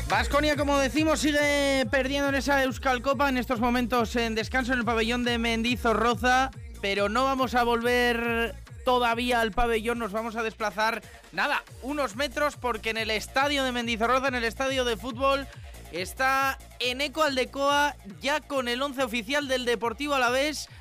Baskonia, como decimos, sigue perdiendo en esa Euskal Copa, en estos momentos en descanso en el pabellón de Mendizorroza, pero no vamos a volver todavía al pabellón, nos vamos a desplazar, unos metros, porque en el estadio de Mendizorroza, en el estadio de fútbol, está Eneko Aldekoa, ya con el 11 oficial del Deportivo Alavés.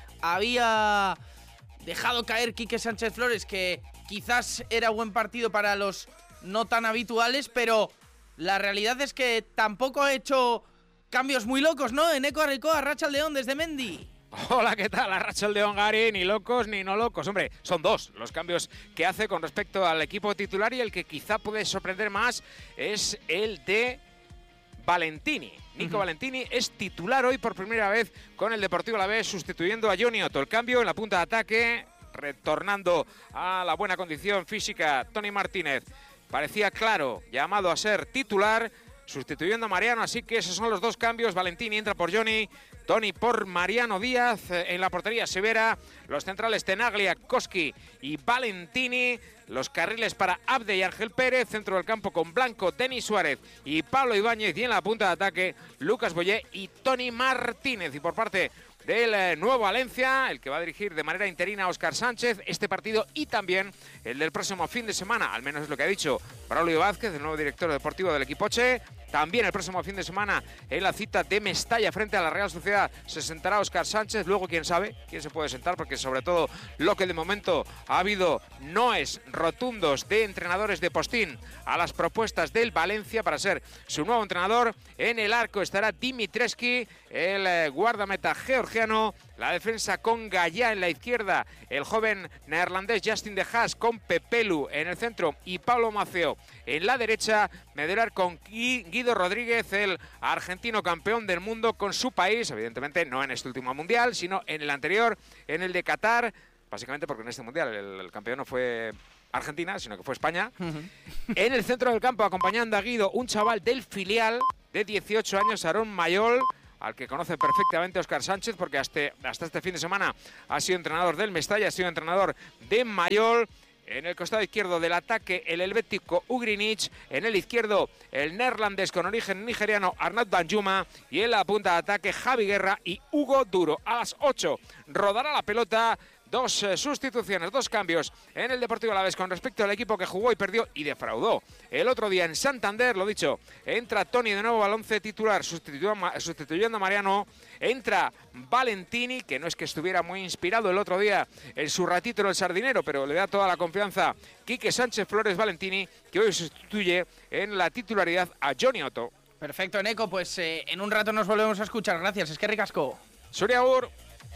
Había dejado caer Quique Sánchez Flores, que quizás era buen partido para los no tan habituales, pero la realidad es que tampoco ha hecho cambios muy locos, ¿no? Eneko Aldekoa, Arratsaldeon desde Mendi. Hola, ¿qué tal? Arratsaldeon, Gary, ni locos ni no locos. Hombre, son dos los cambios que hace con respecto al equipo titular, y el que quizá puede sorprender más es el de Valentini. Nico Valentini es titular hoy por primera vez con el Deportivo Alavés, sustituyendo a Joni Otto. El cambio en la punta de ataque, retornando a la buena condición física, Tony Martínez. Parecía claro, llamado a ser titular, sustituyendo a Mariano, así que esos son los dos cambios. Valentini entra por Joni, Tony por Mariano Díaz. En la portería Severa, los centrales Tenaglia, Koski y Valentini. Los carriles para Abde y Ángel Pérez. Centro del campo con Blanco, Denis Suárez y Pablo Ibáñez. Y en la punta de ataque, Lucas Boyé y Tony Martínez. Y por parte del nuevo Valencia, el que va a dirigir de manera interina a Óscar Sánchez, este partido y también el del próximo fin de semana, al menos es lo que ha dicho Braulio Vázquez, el nuevo director deportivo del equipoche. También el próximo fin de semana en la cita de Mestalla frente a la Real Sociedad se sentará Óscar Sánchez. Luego quién sabe quién se puede sentar, porque sobre todo lo que de momento ha habido noes rotundos de entrenadores de postín a las propuestas del Valencia para ser su nuevo entrenador. En el arco estará Dimitrescu, el guardameta georgiano. La defensa con Gallá en la izquierda, el joven neerlandés Justin De Haas con Pepelu en el centro y Pablo Maceo en la derecha. Medular con Guido Rodríguez, el argentino campeón del mundo con su país, evidentemente no en este último mundial, sino en el anterior, en el de Qatar, básicamente porque en este mundial el campeón no fue Argentina, sino que fue España. En el centro del campo, acompañando a Guido, un chaval del filial de 18 años, Aarón Mayol, al que conoce perfectamente Óscar Sánchez, porque hasta este fin de semana ha sido entrenador del Mestalla, ha sido entrenador de Mayol. En el costado izquierdo del ataque, el helvético Ugrinic. En el izquierdo, el neerlandés con origen nigeriano Arnaud Danjuma. Y en la punta de ataque, Javi Guerra y Hugo Duro. A las 8 rodará la pelota. Dos sustituciones, dos cambios en el Deportivo Alavés con respecto al equipo que jugó y perdió y defraudó el otro día en Santander. Lo dicho, entra Tony de nuevo al 11 titular, sustituyendo a Mariano. Entra Valentini, que no es que estuviera muy inspirado el otro día en su ratito en el Sardinero, pero le da toda la confianza Quique Sánchez Flores Valentini, que hoy sustituye en la titularidad a Joni Otto. Perfecto, Eneko, pues en un rato nos volvemos a escuchar. Gracias, eskerrik asko. Suriaur.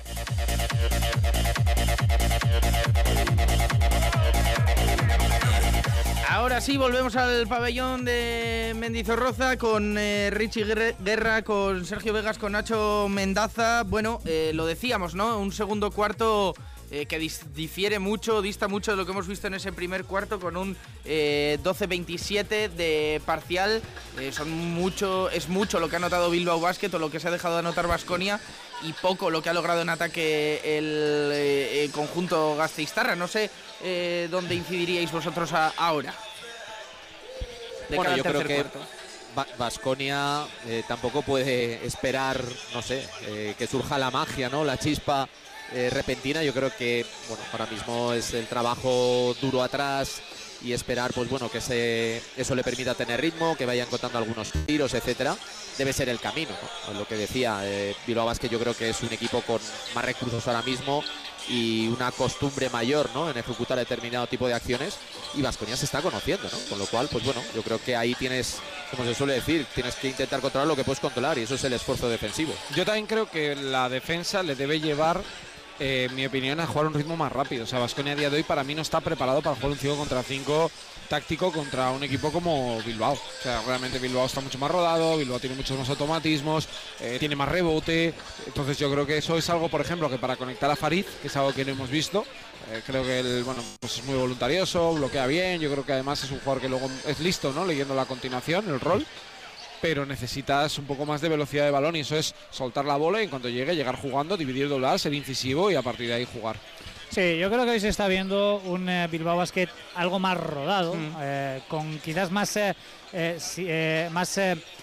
Ahora sí, volvemos al pabellón de Mendizorroza con Richie Guerra, con Sergio Vegas, con Nacho Mendaza. Bueno, lo decíamos, ¿no? Un segundo cuarto que difiere mucho, dista mucho de lo que hemos visto en ese primer cuarto, con un 12-27 de parcial. Es mucho lo que ha anotado Bilbao Basket, o lo que se ha dejado de anotar Baskonia, y poco lo que ha logrado en ataque el conjunto gasteiztarra. No sé dónde incidiríais vosotros ahora. Bueno, yo creo que Baskonia tampoco puede esperar, no sé, que surja la magia, ¿no? La chispa repentina. Yo creo que, bueno, ahora mismo es el trabajo duro atrás y esperar, pues bueno, que eso le permita tener ritmo, que vaya encontrando algunos tiros, etcétera. Debe ser el camino, ¿no? Lo que decía Bilbao Basket, yo creo que es un equipo con más recursos ahora mismo y una costumbre mayor, ¿no?, en ejecutar determinado tipo de acciones, y Baskonia se está conociendo, ¿no? Con lo cual, pues bueno, yo creo que ahí tienes, como se suele decir, tienes que intentar controlar lo que puedes controlar, y eso es el esfuerzo defensivo. Yo también creo que la defensa le debe llevar, en mi opinión, a jugar un ritmo más rápido. O sea, Baskonia a día de hoy para mí no está preparado para jugar un 5 contra 5 táctico contra un equipo como Bilbao. O sea, realmente Bilbao está mucho más rodado, Bilbao tiene muchos más automatismos, tiene más rebote. Entonces yo creo que eso es algo, por ejemplo, que para conectar a Farid, que es algo que no hemos visto, creo que él, bueno, pues es muy voluntarioso, bloquea bien. Yo creo que además es un jugador que luego es listo, ¿no?, leyendo la continuación, el rol. Pero necesitas un poco más de velocidad de balón, y eso es soltar la bola y en cuanto llegar jugando, dividir, doblar, ser incisivo y a partir de ahí jugar. Sí, yo creo que hoy se está viendo un Bilbao Basket algo más rodado, con quizás más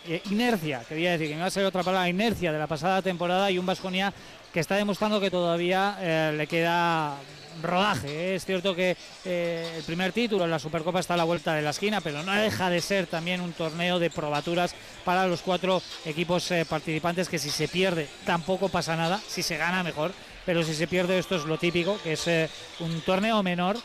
inercia, quería decir, que me va a ser otra palabra, inercia de la pasada temporada, y un Baskonia que está demostrando que todavía le queda rodaje. Es cierto que el primer título en la Supercopa está a la vuelta de la esquina, pero no deja de ser también un torneo de probaturas para los 4 equipos participantes, que si se pierde tampoco pasa nada, si se gana mejor, pero si se pierde esto es lo típico, que es un torneo menor.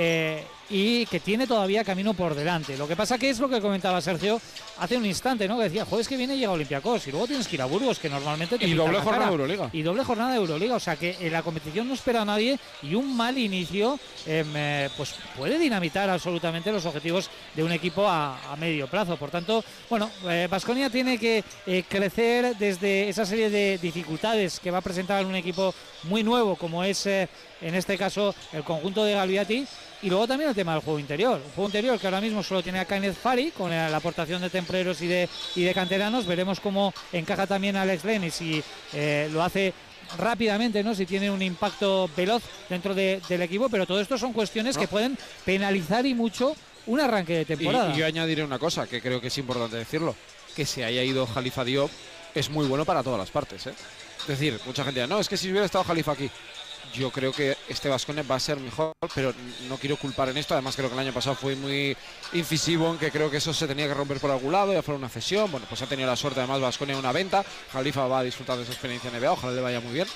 Y que tiene todavía camino por delante. Lo que pasa que es lo que comentaba Sergio hace un instante, ¿no? Que decía, jueves que viene llega Olympiacos y luego tienes que ir a Burgos, que normalmente te y doble jornada de Euroliga. Y doble jornada de Euroliga, o sea que en la competición no espera a nadie, y un mal inicio pues puede dinamitar absolutamente los objetivos de un equipo a medio plazo. Por tanto, bueno, Baskonia tiene que crecer desde esa serie de dificultades que va a presentar un equipo muy nuevo, como es en este caso el conjunto de Galviati. Y luego también el tema del juego interior. Un juego interior que ahora mismo solo tiene a Kenneth Fari, con la aportación de templeros y de canteranos. Veremos cómo encaja también Alex Len y si lo hace rápidamente, ¿no? Si tiene un impacto veloz dentro del equipo. Pero todo esto son cuestiones que pueden penalizar y mucho un arranque de temporada. Y yo añadiré una cosa, que creo que es importante decirlo. Que se haya ido Khalifa Diop es muy bueno para todas las partes, ¿eh? Es decir, mucha gente dice, no, es que si hubiera estado Khalifa aquí. Yo creo que este Baskonia va a ser mejor, pero no quiero culpar en esto. Además, creo que el año pasado fue muy incisivo en que creo que eso se tenía que romper por algún lado, ya fuera una cesión. Bueno, pues ha tenido la suerte, además, Baskonia una venta. Khalifa va a disfrutar de esa experiencia en NBA, ojalá le vaya muy bien.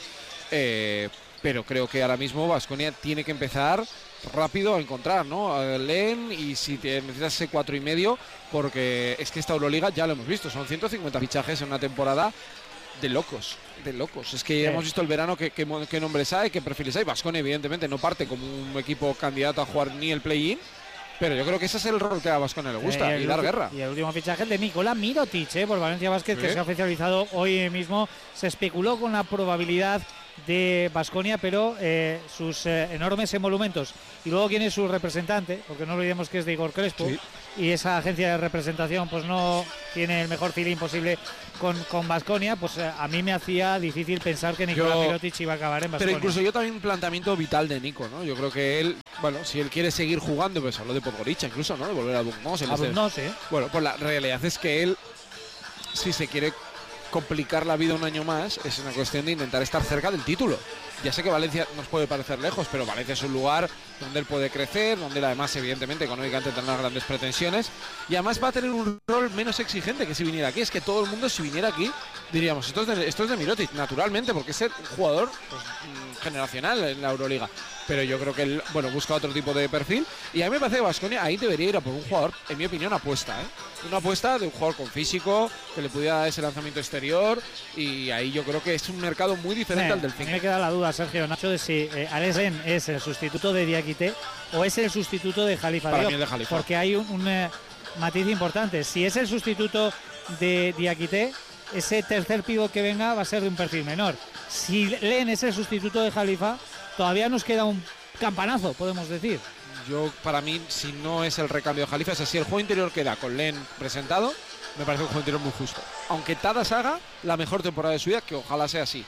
Pero creo que ahora mismo Baskonia tiene que empezar rápido a encontrar, ¿no? A Len, y si necesitas ese 4,5, porque es que esta Euroliga ya lo hemos visto, son 150 fichajes en una temporada. De locos. Es que hemos visto el verano qué nombres hay, qué perfiles hay. Baskonia, evidentemente, no parte como un equipo candidato a jugar ni el play-in, pero yo creo que ese es el rol que a Baskonia le gusta, y dar guerra. Y el último fichaje de Nikola Mirotic, por Valencia Basket, que se ha oficializado hoy mismo. Se especuló con la probabilidad de Baskonia, pero sus enormes emolumentos. Y luego quién es su representante, porque no olvidemos que es de Igor Crespo, y esa agencia de representación pues no tiene el mejor feeling posible con Baskonia. Pues a mí me hacía difícil pensar que Nikola Mirotic iba a acabar en Baskonia. Pero incluso yo también un planteamiento vital de Nico, ¿no? Yo creo que él, bueno, si él quiere seguir jugando, pues habló de Podgorica incluso, ¿no? De volver a Bugnos. Bueno, pues la realidad es que él, si se quiere complicar la vida un año más, es una cuestión de intentar estar cerca del título. Ya sé que Valencia nos puede parecer lejos, pero Valencia es un lugar donde él puede crecer, donde él además evidentemente económicamente tendrá grandes pretensiones, y además va a tener un rol menos exigente que si viniera aquí. Es que todo el mundo, si viniera aquí, diríamos, esto es de Mirotic, naturalmente, porque es un jugador pues, generacional en la Euroliga. Pero yo creo que él, bueno, busca otro tipo de perfil, y a mí me parece que Baskonia ahí debería ir a por un jugador, en mi opinión, apuesta, ¿eh? Una apuesta de un jugador con físico, que le pudiera dar ese lanzamiento exterior, y ahí yo creo que es un mercado muy diferente al del 5. Me queda la duda, Sergio Nacho, de si Alex Len es el sustituto de Diakité o es el sustituto de Khalifa Diop. Para mí es de Khalifa. Porque hay un matiz importante. Si es el sustituto de Diakité, ese tercer pívot que venga va a ser de un perfil menor. Si Len es el sustituto de Khalifa, todavía nos queda un campanazo, podemos decir. Yo, para mí, si no es el recambio de Khalifa, es así, el juego interior queda con Len presentado, me parece un juego interior muy justo. Aunque Tadas haga la mejor temporada de su vida, que ojalá sea así.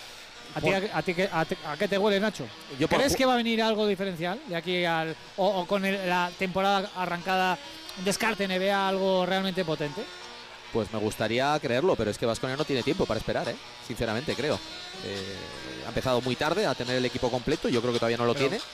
¿A qué te huele, Nacho? ¿Crees que va a venir algo diferencial de aquí al o con la temporada arrancada, un descarte NBA, algo realmente potente? Pues me gustaría creerlo, pero es que Baskonia no tiene tiempo para esperar, sinceramente, creo. Ha empezado muy tarde a tener el equipo completo, yo creo que todavía no lo tiene.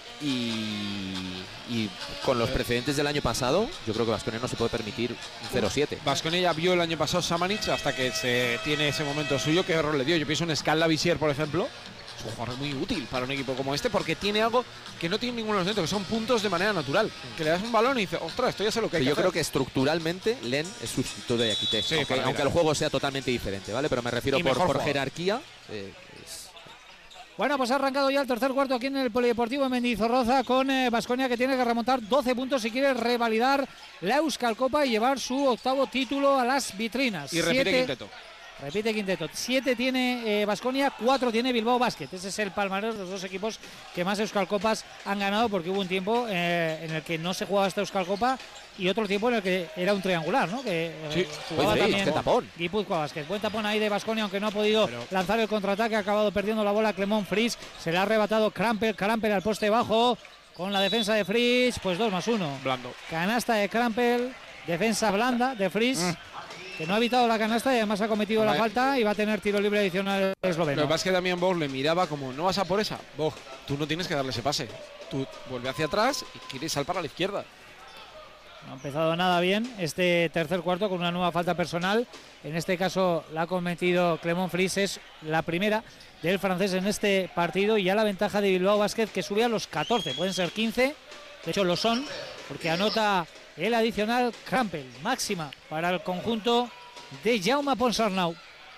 Y con los precedentes del año pasado, yo creo que Baskonia no se puede permitir un 0-7. Baskonia ya vio el año pasado Samanic hasta que se tiene ese momento suyo. ¿Qué error le dio? Yo pienso en Skal Labissière, por ejemplo. Es un jugador muy útil para un equipo como este, porque tiene algo que no tiene ninguno de los dentro, que son puntos de manera natural. Que le das un balón y dices, ostras, esto ya sé lo que hay que hacer. Yo creo que estructuralmente Len es sustituto de Diakité, sí, aunque el juego sea totalmente diferente, ¿vale? Pero me refiero por jerarquía. Bueno, pues ha arrancado ya el tercer cuarto aquí en el Polideportivo Mendizorroza, con Baskonia, que tiene que remontar 12 puntos si quiere revalidar la Euskalcopa y llevar su octavo título a las vitrinas. Y repite quinteto. Repite quinteto. 7 tiene Baskonia, 4 tiene Bilbao Basket. Ese es el palmarés de los dos equipos que más Euskalcopas han ganado, porque hubo un tiempo en el que no se jugaba esta Euskalcopa y otro tiempo en el que era un triangular, ¿no? Que jugaba también Guipúzcoa Basket. Buen tapón ahí de Baskonia, aunque no ha podido lanzar el contraataque. Ha acabado perdiendo la bola Clemón Fritsch. Se le ha arrebatado Krampel al poste bajo. Con la defensa de Fritsch, pues 2+1. Blando. Canasta de Krampel, defensa blanda de Fritsch. que no ha evitado la canasta y además ha cometido la falta y va a tener tiro libre adicional esloveno. Lo que pasa es que Damián Bog le miraba como, no vas a por esa. Bog, tú no tienes que darle ese pase. Tú vuelve hacia atrás y quieres saltar a la izquierda. No ha empezado nada bien este tercer cuarto con una nueva falta personal. En este caso la ha cometido Clement Fris, es la primera del francés en este partido y ya la ventaja de Bilbao Basket que sube a los 14, pueden ser 15, de hecho lo son, porque anota el adicional Krampel, máxima para el conjunto de Jaume Ponsarnau.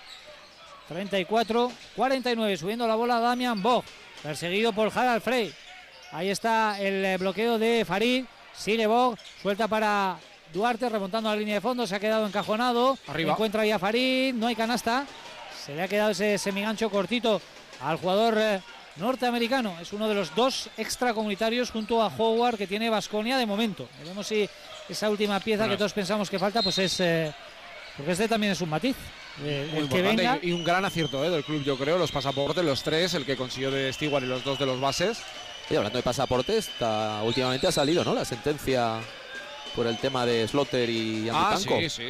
34-49, subiendo la bola Damián Bog, perseguido por Harald Frey. Ahí está el bloqueo de Farid, sigue Bog, suelta para Duarte, remontando a la línea de fondo, se ha quedado encajonado, arriba. Encuentra ya Farid, no hay canasta, se le ha quedado ese semigancho cortito al jugador norteamericano. Es uno de los dos extracomunitarios junto a Howard que tiene Baskonia de momento. Veremos si esa última pieza que todos pensamos que falta, pues es porque este también es un matiz. El que venga. Y un gran acierto del club, yo creo, los pasaportes, los tres, el que consiguió de Stewart y los dos de los bases. Y hablando de pasaportes, últimamente ha salido, ¿no?, la sentencia por el tema de Slaughter y Panko. Sí.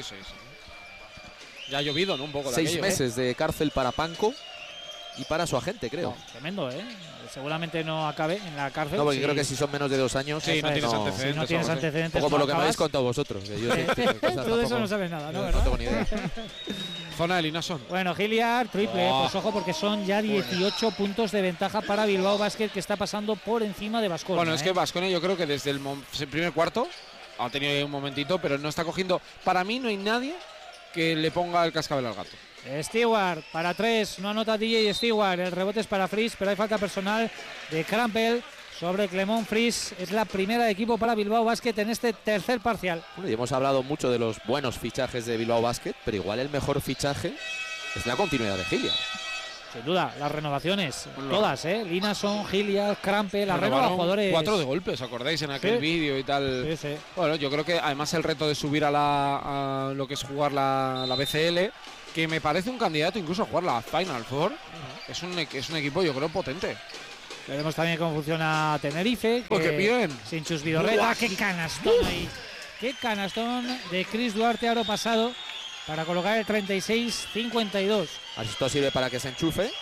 Ya ha llovido, ¿no? Un poco de 6 aquello, meses de cárcel para Panko y para su agente, creo. No, tremendo, seguramente no acabe en la cárcel. No, porque creo que si son menos de 2 años. Sí, no tienes antecedentes. Si no tienes antecedentes. Poco por lo que me acabas. habéis contado vosotros. Que yo Todo eso no sabes nada, ¿no? No tengo ni idea. Zona de Linason. Bueno, Hilliard, triple, pues ojo porque son ya 18 puntos de ventaja para Bilbao Basket, que está pasando por encima de Baskonia. Bueno, es que Baskonia yo creo que desde el primer cuarto ha tenido un momentito, pero no está cogiendo. Para mí no hay nadie que le ponga el cascabel al gato. Stewart para 3, no anota DJ Stewart, el rebote es para Fris, pero hay falta personal de Krampel sobre Clement Fris. Es la primera de equipo para Bilbao Basket en este tercer parcial. Bueno, y hemos hablado mucho de los buenos fichajes de Bilbao Basket, pero igual el mejor fichaje es la continuidad de Hilliard. Sin duda, las renovaciones, todas, Linason, Hilliard, Krampel, la renueva jugadores. 4 de golpe, ¿os acordáis? En aquel vídeo y tal. Sí. Bueno, yo creo que además el reto de subir a lo que es jugar la BCL, que me parece un candidato incluso a jugar la Final Four, es un equipo, yo creo, potente. Veremos también cómo funciona Tenerife. ¡Qué bien! Sin Chus Vidorreta. ¡Qué canastón ahí! ¡Qué canastón de Chris Duarte aro pasado para colocar el 36-52! Esto sirve para que se enchufe.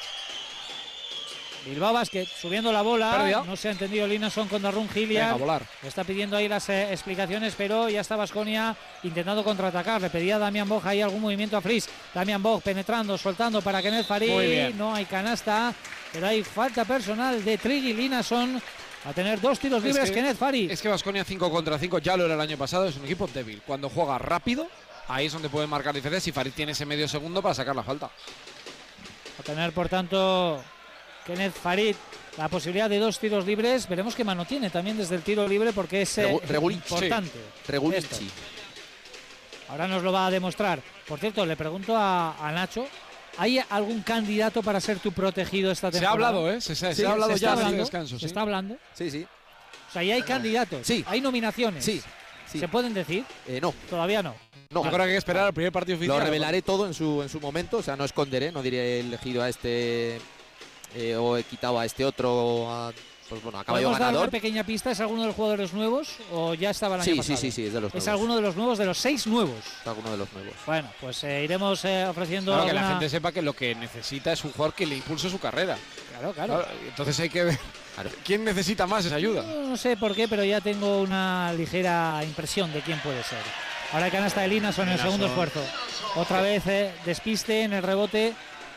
Bilbao Basket subiendo la bola. Pérdida. No se ha entendido Linason con Darrun Hilliard. A volar. Está pidiendo ahí las explicaciones, pero ya está Baskonia intentando contraatacar. Le pedía a Damián Bog ahí algún movimiento a Fris. Damián Bog penetrando, soltando para Kenneth Farid. No hay canasta, pero hay falta personal de Triggy Linason. A tener 2 tiros libres Kenneth Farid. Es que Baskonia 5 contra 5 ya lo era el año pasado. Es un equipo débil. Cuando juega rápido, ahí es donde puede marcar diferencias. Y Farid tiene ese medio segundo para sacar la falta. A tener, por tanto, Kenneth Farid la posibilidad de 2 tiros libres. Veremos qué mano tiene también desde el tiro libre, porque es importante. Regulinci. Ahora nos lo va a demostrar. Por cierto, le pregunto a Nacho, ¿hay algún candidato para ser tu protegido esta temporada? Se ha hablado, se ha hablado ya en el descanso. ¿Se está hablando? Sí. O sea, ¿y hay candidatos? Sí. ¿Hay nominaciones? Sí. ¿Se pueden decir? No. Todavía no. No. Yo creo que hay que esperar al primer partido oficial. Lo revelaré todo en su momento, o sea, no esconderé, no diré he elegido a este o he quitado a este otro, pues bueno, acaba yo ¿Podemos dar ganador. una pequeña pista? ¿Es alguno de los jugadores nuevos o ya estaba el año pasado? Sí, es de los nuevos. Es alguno de los nuevos, de los 6 nuevos. Es alguno de los nuevos. Bueno, pues iremos ofreciendo que la gente sepa que lo que necesita es un jugador que le impulse su carrera. Claro. Entonces hay que ver quién necesita más esa ayuda. No sé por qué, pero ya tengo una ligera impresión de quién puede ser. Ahora hay canasta de Linason en el segundo esfuerzo. Otra vez despiste en el rebote.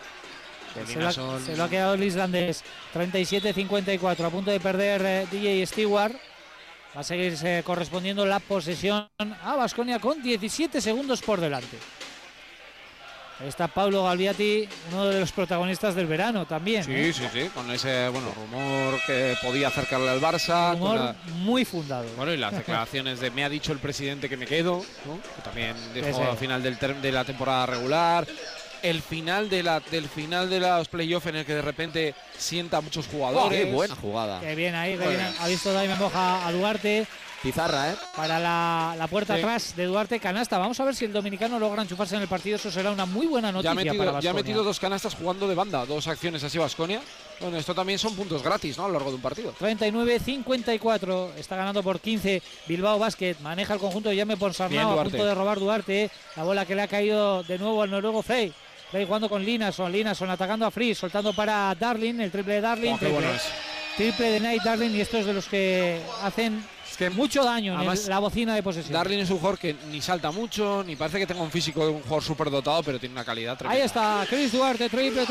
Se lo ha quedado el islandés. 37-54. A punto de perder DJ Stewart. Va a seguir correspondiendo la posesión a Baskonia con 17 segundos por delante. Ahí está Pablo Galviati, uno de los protagonistas del verano también. Sí, con ese rumor que podía acercarle al Barça. Rumor muy fundado. Bueno, y las declaraciones de me ha dicho el presidente que me quedo, ¿no? Que también dijo al final de la temporada regular. El final del final de los playoffs en el que de repente sienta a muchos jugadores. ¡Qué buena jugada! Qué bien ahí, ha visto Daime Moja a Duarte. Pizarra, para la puerta Sí. atrás de Duarte, canasta. Vamos a ver si el dominicano logra enchufarse en el partido. Eso será una muy buena noticia para Ya ha Baskonia. metido 2 canastas jugando de banda, 2 acciones así Baskonia. Bueno, esto también son puntos gratis, ¿no? A lo largo de un partido. 39-54, está ganando por 15 Bilbao Basket, maneja el conjunto de Jaume Bien, Ponsarnau, a Duarte. punto de robar Duarte, la bola que le ha caído de nuevo al noruego Frey jugando con Linason atacando a Free, soltando para Darling, el triple de Darling, Qué bueno es. triple de Nate Darling, y esto es de los que hacen Es que mucho daño en además, la bocina de posesión. Darling es un jugador que ni salta mucho, ni parece que tenga un físico de un jugador súper dotado, pero tiene una calidad tremenda. Ahí está, Chris Duarte, triple.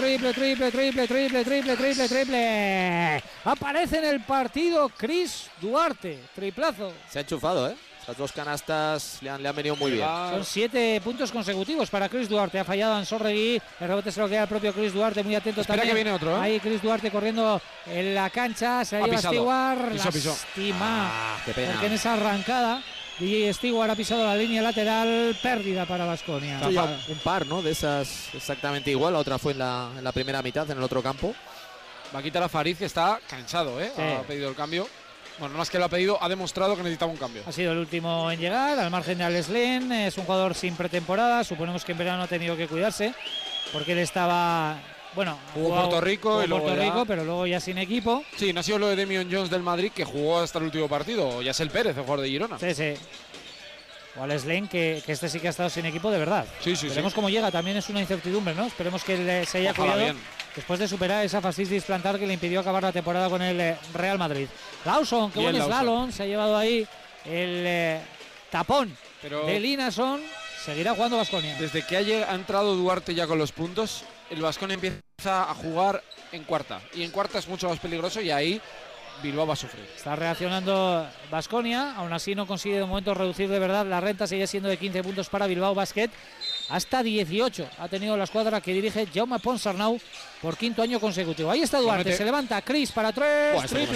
Aparece en el partido Chris Duarte, triplazo. Se ha enchufado, ¿eh? Esas 2 canastas le han venido muy bien. Son 7 puntos consecutivos para Chris Duarte. Ha fallado Ansorregui. El rebote se lo queda el propio Chris Duarte. Muy atento Espera también. que viene otro, ¿eh? Ahí Chris Duarte corriendo en la cancha. Se la lleva pisado. Stewart. Pisó. Lástima. Qué pena. Porque en esa arrancada DJ Stewart ha pisado la línea lateral. Pérdida para Baskonia. Sí, un par, ¿no? De esas exactamente igual. La otra fue en la primera mitad, en el otro campo. Va a quitar a Farid, que está cansado, ¿eh? Sí. Ha pedido el cambio. Bueno, no más que lo ha pedido, ha demostrado que necesitaba un cambio. Ha sido el último en llegar, al margen de Alex Len. Es un jugador sin pretemporada. Suponemos que en verano ha tenido que cuidarse, porque él estaba... Bueno, Jugó Puerto Rico y luego Puerto ya- Rico, pero luego ya sin equipo. Sí, no ha sido lo de Demian Jones del Madrid, que jugó hasta el último partido. O Yasel Pérez, el jugador de Girona. Sí. O Alex Len, que este sí que ha estado sin equipo de verdad. Sí, sí, Veremos sí. cómo llega, también es una incertidumbre, ¿no? Esperemos que él se haya Ojalá cuidado bien. después de superar esa fascistis plantar que le impidió acabar la temporada con el Real Madrid. Lawson, qué Bien, buen Lawson. slalom, se ha llevado ahí el tapón Pero de Linason. Seguirá jugando Baskonia. desde que ha entrado Duarte ya con los puntos, el Baskonia empieza a jugar en cuarta. Y en cuarta es mucho más peligroso y ahí Bilbao va a sufrir. Está reaccionando Baskonia, aún así no consigue de momento reducir de verdad. La renta sigue siendo de 15 puntos para Bilbao Basket. Hasta 18 ha tenido la escuadra que dirige Jaume Ponsarnau por 5º año consecutivo. Ahí está Duarte, Comete. se levanta Chris para 3. Buah, eso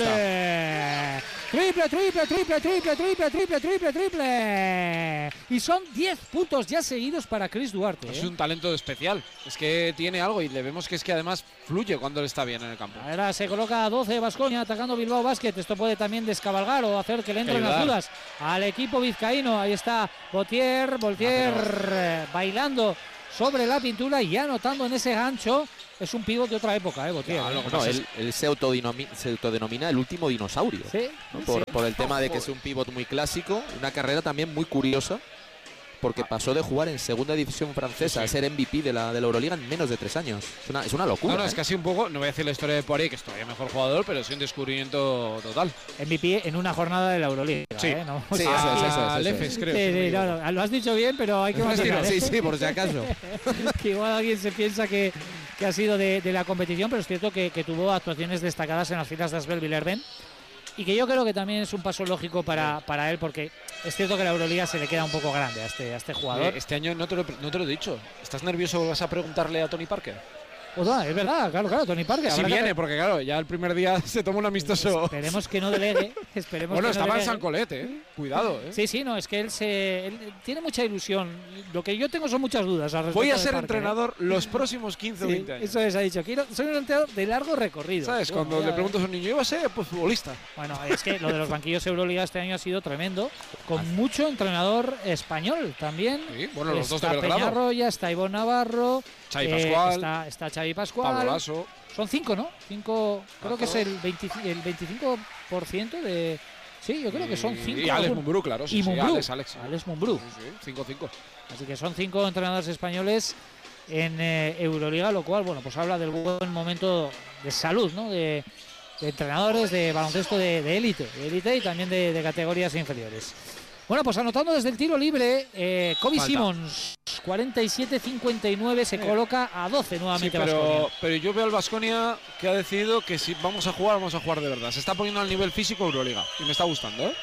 cómo Triple. Y son 10 puntos ya seguidos para Chris Duarte. Es un talento especial. Es que tiene algo y le vemos que es que además fluye cuando él está bien en el campo. Ahora se coloca a 12 Baskonia atacando Bilbao Basket. Esto puede también descabalgar o hacer que le entren las Ayudar. dudas al equipo vizcaíno. Ahí está Voltier bailando sobre la pintura y anotando en ese gancho. Es un pívot de otra época, Voltier. Claro, No, él se autodenomina el último dinosaurio. Sí, ¿no? sí. Por el tema de que es un pívot muy clásico, una carrera también muy curiosa, porque pasó de jugar en segunda división francesa a ser MVP de la Euroliga en menos de 3 años. Es una locura. No, es casi un poco, no voy a decir la historia de Poirier, que es todavía mejor jugador, pero es un descubrimiento total. MVP en una jornada de la Euroliga. Sí. ¿no? Sí, O sea, eso es. Al Efes, creo. sí, si no me sí, equivoco. no, lo has dicho bien, pero hay que matizar, ¿eh? Sí, por si acaso. Que igual alguien se piensa que ha sido de la competición, pero es cierto que tuvo actuaciones destacadas en las filas de Asbel Villerben y que yo creo que también es un paso lógico para él, porque es cierto que la Euroliga se le queda un poco grande a este jugador. Este año no te lo he dicho. ¿Estás nervioso? ¿Vas a preguntarle a Tony Parker? Es verdad, claro, Tony Parker. Si habrá que- viene, porque claro, ya el primer día se toma un amistoso. Esperemos que no delegue. Bueno, estaba en delegue. San Colete, ¿eh? Cuidado, ¿eh? Sí, no, es que él tiene mucha ilusión. Lo que yo tengo son muchas dudas al respecto Voy a de ser Parker, entrenador los próximos 15 o Sí, 20 años. eso es, ha dicho. Soy un entrenador de largo recorrido. ¿Sabes? Bueno, Cuando ya- le preguntas a un niño, iba a ser pues futbolista. Bueno, es que lo de los banquillos Euroliga este año ha sido tremendo, con mucho entrenador español también. Sí, bueno, los dos de Está Belgrado. Peñarroya, está Ivonne Navarro, Xavi Pascual, está Xavi Pascual. Pablo Lasso. Son 5, ¿no? 5, creo que es el 25% de... Sí, yo creo que son 5. Y Alex Mumbrú, claro. Sí, Y sí, Mumbrú. Alex. Alex Mumbrú. Sí, 5-5. Así que son 5 entrenadores españoles en Euroliga, lo cual, bueno, pues habla del buen momento de salud, ¿no? De entrenadores de baloncesto de élite y también de categorías inferiores. Bueno, pues anotando desde el tiro libre, Kobe Falta. Simmons, 47-59, se coloca a 12 Sí, nuevamente Baskonia. pero yo veo al Baskonia que ha decidido que si vamos a jugar de verdad. Se está poniendo al nivel físico Euroliga y me está gustando, ¿eh?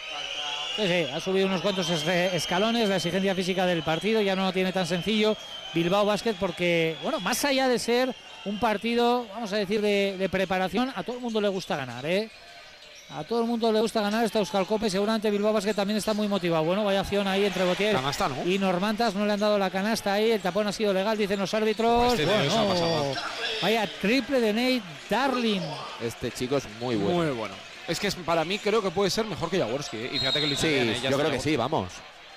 Sí, ha subido unos cuantos escalones la exigencia física del partido, ya no lo tiene tan sencillo Bilbao Basket porque, bueno, más allá de ser un partido, vamos a decir, de preparación, a todo el mundo le gusta ganar, ¿eh? A todo el mundo le gusta ganar esta Euskalcopa y seguramente Bilbao Basket también está muy motivado. Bueno, vaya acción ahí entre Botier Canasta, ¿no? y Normantas, no le han dado la canasta ahí, el tapón ha sido legal, dicen los árbitros. Este tío se ha pasado. Vaya triple de Nate Darling. Este chico es muy bueno. Muy bueno. Es que para mí creo que puede ser mejor que Jaworski, ¿eh? Y fíjate que lo hizo bien, yo creo que sí, vamos.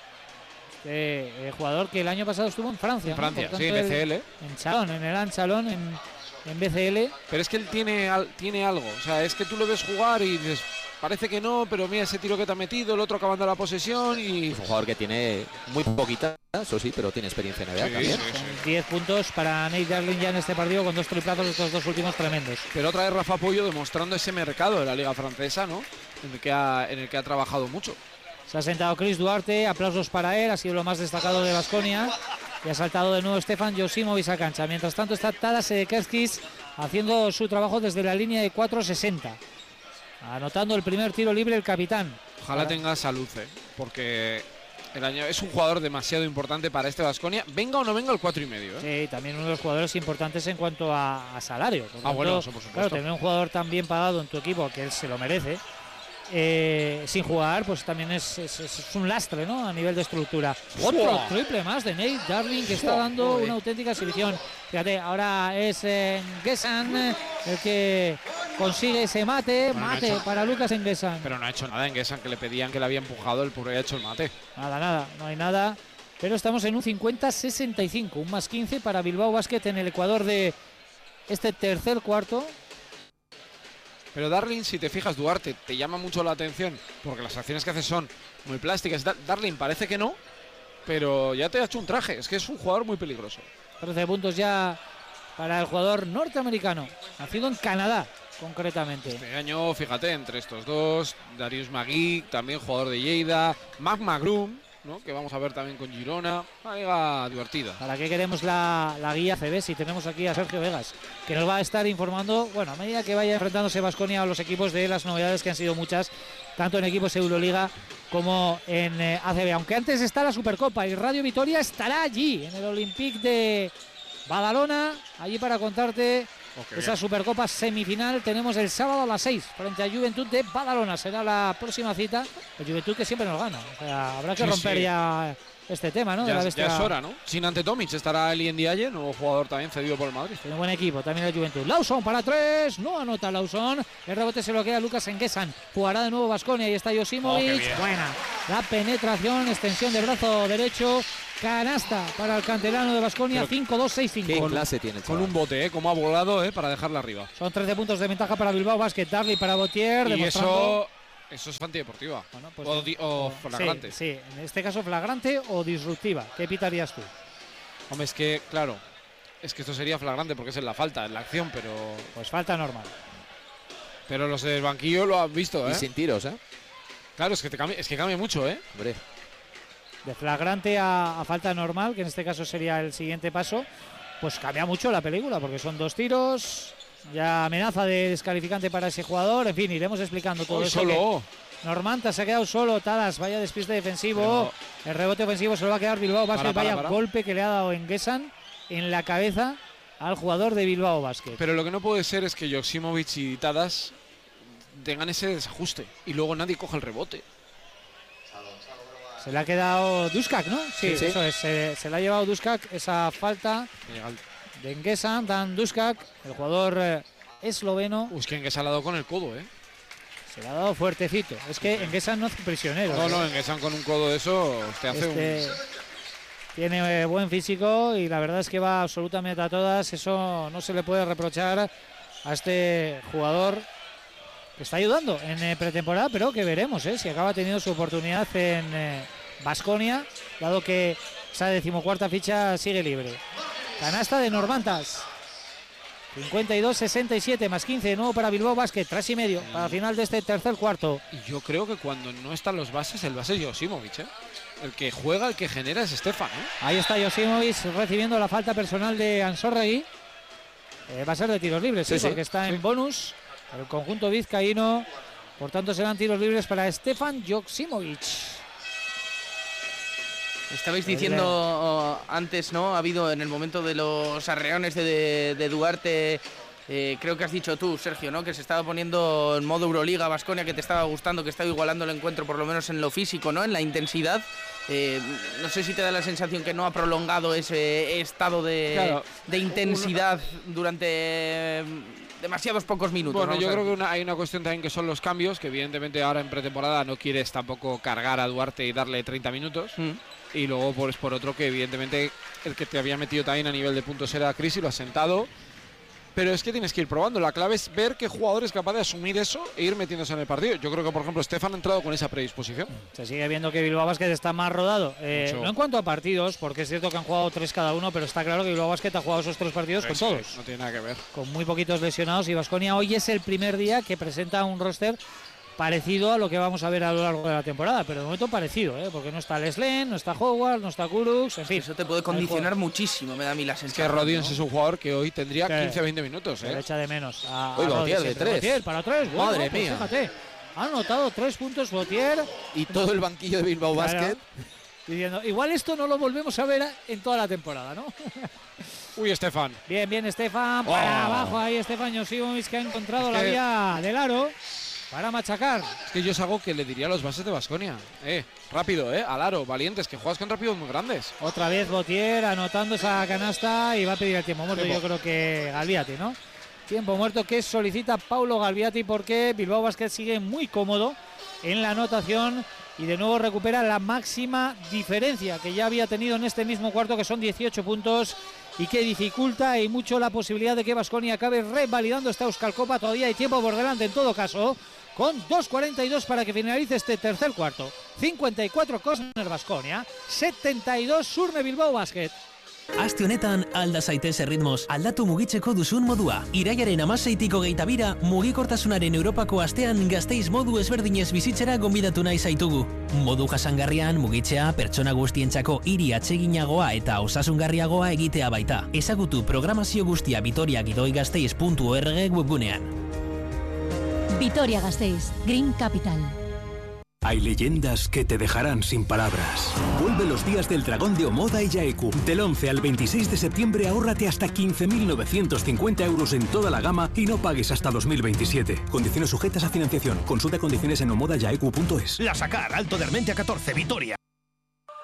Jugador que el año pasado estuvo en Francia. En Francia, ¿no? sí, en BCL. En Chalon, en el Anchalon, en BCL. Pero es que él tiene algo. O sea, es que tú lo ves jugar y dices, parece que no, pero mira ese tiro que te ha metido, el otro acabando la posesión y... Es un jugador que tiene muy poquita, eso sí, pero tiene experiencia en NBA también. Son 10 puntos para Nate Darling ya en este partido con 2 triplazos estos 2 últimos tremendos. Pero otra vez Rafa Pollo demostrando ese mercado de la Liga Francesa, ¿no? En el que ha trabajado mucho. Se ha sentado Chris Duarte, aplausos para él, ha sido lo más destacado de Baskonia. Y ha saltado de nuevo Stefan Josimovic a cancha. Mientras tanto está Tadas Sedekerskis haciendo su trabajo desde la línea de 4.60. Anotando el primer tiro libre el capitán. Ojalá tenga salud, porque es un jugador demasiado importante para este Baskonia. Venga o no venga el 4,5. Sí, también uno de los jugadores importantes en cuanto a salario. Bueno, eso por supuesto. Claro, tener un jugador tan bien pagado en tu equipo, que él se lo merece, sin jugar, pues también es un lastre, ¿no? A nivel de estructura. Otro triple más de Nate Darling, que está dando una auténtica exhibición. Fíjate, ahora es Ngesan el que consigue ese mate para Lucas Ngesan. Pero no ha hecho nada Ngesan, que le pedían que le había empujado, el puro ha hecho el mate. Nada, no hay nada. Pero estamos en un 50-65, un más 15 para Bilbao Basket en el Ecuador de este tercer cuarto. Pero Darling, si te fijas, Duarte te llama mucho la atención porque las acciones que hace son muy plásticas. Darling parece que no, pero ya te ha hecho un traje. Es que es un jugador muy peligroso. 13 puntos ya para el jugador norteamericano, nacido en Canadá, concretamente. Este año, fíjate, entre estos dos, Darius Magui, también jugador de Lleida, Mac Magrum, ¿no? Que vamos a ver también con Girona. Una liga divertida. ¿Para qué queremos la guía CB si tenemos aquí a Sergio Vegas, que nos va a estar informando, bueno, a medida que vaya enfrentándose Baskonia a los equipos, de las novedades que han sido muchas, tanto en equipos Euroliga como en ACB? Aunque antes está la Supercopa y Radio Vitoria estará allí, en el Olympique de Badalona, allí para contarte esa Supercopa semifinal. Tenemos el sábado a las 6 frente a Juventud de Badalona. Será la próxima cita. El Juventud que siempre nos gana. O sea, habrá que romper ya este tema, ¿no? Ya es hora, ¿no? Sin ante Tomic estará Elien Diaye, nuevo jugador también cedido por el Madrid. Tiene un buen equipo también el Juventud. Lawson para 3. No anota Lawson. El rebote se lo queda Lucas Ngesan. Jugará de nuevo Baskonia. Y está Josimovic. Buena. La penetración, extensión de brazo derecho. Canasta para el canterano de Baskonia, 5-2-6-5. ¿Qué clase tiene, con un bote, como ha volado, para dejarla arriba. Son 13 puntos de ventaja para Bilbao Basket. Darley para Botier. Y eso es antideportiva. Bueno, pues o flagrante. Sí, en este caso flagrante o disruptiva. ¿Qué pitarías tú? Hombre, es que, claro, es que esto sería flagrante porque es en la falta, en la acción, pero... Pues falta normal. Pero los del banquillo lo han visto, ¿eh? Y sin tiros, ¿eh? Claro, es que cambia mucho, ¿eh? Hombre. De flagrante a falta normal, que en este caso sería el siguiente paso, pues cambia mucho la película, porque son 2 tiros, ya amenaza de descalificante para ese jugador. En fin, iremos explicando todo eso. Solo Normanta se ha quedado solo. Tadas, vaya despiste defensivo. El rebote ofensivo se lo va a quedar Bilbao Basket. Vaya golpe que le ha dado Ngesan en la cabeza al jugador de Bilbao Basket. Pero lo que no puede ser es que Joksimovic y Tadas tengan ese desajuste y luego nadie coja el rebote. Se le ha quedado Duskak, ¿no? Sí, eso es. Se le ha llevado Duskak esa falta de Ngesan. Dan Duskak, el jugador esloveno. Es que Ngesan le ha dado con el codo, ¿eh? Se le ha dado fuertecito. Es que Ngesan no hace prisionero. No, Ngesan con un codo de eso te hace Tiene buen físico y la verdad es que va absolutamente a todas. Eso no se le puede reprochar a este jugador, que está ayudando en pretemporada, pero que veremos si acaba teniendo su oportunidad en Baskonia, dado que esa 14ª ficha sigue libre. Canasta de Normantas. 52-67 más 15 de nuevo para Bilbao Basket, 3,5 para el final de este tercer cuarto. Y yo creo que cuando no están los bases, el base es Josimovic, ¿eh? El que juega, el que genera es Stefan, ¿eh? Ahí está Josimovic recibiendo la falta personal de Ansorregui. Va a ser de tiros libres, porque está en bonus. El conjunto vizcaíno, por tanto serán tiros libres para Stefan Joksimovic. Estabais diciendo antes, ¿no? Ha habido en el momento de los arreones de Duarte Creo que has dicho tú, Sergio, ¿no? Que se estaba poniendo en modo Euroliga Baskonia, que te estaba gustando, que estaba igualando el encuentro, por lo menos en lo físico, ¿no? En la intensidad. No sé si te da la sensación que no ha prolongado ese estado de intensidad durante demasiados pocos minutos. Bueno, yo creo que hay una cuestión también que son los cambios, que evidentemente ahora en pretemporada no quieres tampoco cargar a Duarte y darle 30 minutos. Y luego pues por otro que evidentemente el que te había metido también a nivel de puntos era Chris y lo ha sentado. Pero es que tienes que ir probando. La clave es ver qué jugador es capaz de asumir eso e ir metiéndose en el partido. Yo creo que, por ejemplo, Stefan ha entrado con esa predisposición. Se sigue viendo que Bilbao Basket está más rodado. No en cuanto a partidos, porque es cierto que han jugado 3 cada uno, pero está claro que Bilbao Basket ha jugado esos 3 partidos con todos. No tiene nada que ver. Con muy poquitos lesionados. Y Baskonia hoy es el primer día que presenta un roster parecido a lo que vamos a ver a lo largo de la temporada, pero de momento parecido, porque no está Leslen, no está Howard, no está Kurux, en fin. Eso te puede condicionar muchísimo, me da a mí la sensación. Es que Rodins es un jugador que hoy tendría 15-20 minutos. Le echa de menos a Bautier de 3. Bautier para 3, bueno, madre pues mía. Fíjate, ha anotado 3 puntos Bautier. Y todo el banquillo de Bilbao Basket. Diciendo, igual esto no lo volvemos a ver en toda la temporada, ¿no? Uy, Stefan. Bien, Stefan, para abajo ahí Stefan Josimovic, que ha encontrado la vía del aro. Para machacar. Es que yo es algo que le diría a los bases de Baskonia. Rápido, al aro, valientes, que juegas contra pibos muy grandes. Otra vez Bautier anotando esa canasta y va a pedir el tiempo muerto. Yo creo que Galviati, ¿no? Tiempo muerto que solicita Paulo Galviati porque Bilbao Basket sigue muy cómodo en la anotación y de nuevo recupera la máxima diferencia que ya había tenido en este mismo cuarto, que son 18 puntos, y que dificulta y mucho la posibilidad de que Baskonia acabe revalidando esta Euskalcopa. Todavía hay tiempo por delante en todo caso, con 2:42 para que finalice este tercer cuarto. 54 Kosner Baskonia, 72 Surne Bilbao Basket. Aste honetan alda zaitez erritmoz, aldatu mugitzeko duzun modua. Irailaren 16tik 22 mugikortasunaren Europako astean Gasteiz modu ezberdinez bizitzera gonbidatu nahi zaitugu. Modu jasangarrian mugitzea pertsona guztientzako hiri atseginagoa eta osasungarriagoa egitea baita. Ezagutu programazio guztia vitoriagidoi-gasteiz.org webgunean. Vitoria Gasteiz, Green Capital. Hay leyendas que te dejarán sin palabras. Vuelve los días del dragón de Omoda y Yaeku. Del 11 al 26 de septiembre ahórrate hasta 15.950 euros en toda la gama y no pagues hasta 2027. Condiciones sujetas a financiación. Consulta condiciones en omodayaeku.es. La Sacar, Alto de Armentia 14, Vitoria.